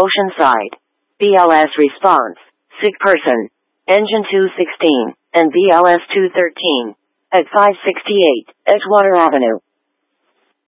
Oceanside. BLS response. Sick person. Engine 216 and BLS 213 at 568 Edgewater Avenue.